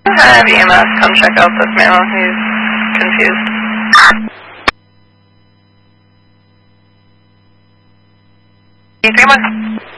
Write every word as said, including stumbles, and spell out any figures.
Have E M S come check out this male. He's confused. three one.